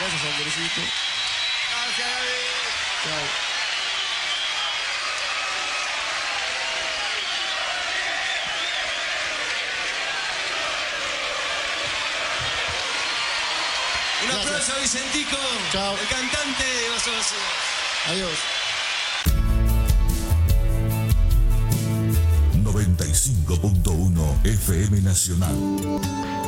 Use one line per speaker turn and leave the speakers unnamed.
Gracias, Andresito.
Gracias, David.
Chao.
Un aplauso a Vicentico,
Chao.
el cantante de Vaso Vacío.
Adiós.
95.1 FM Nacional.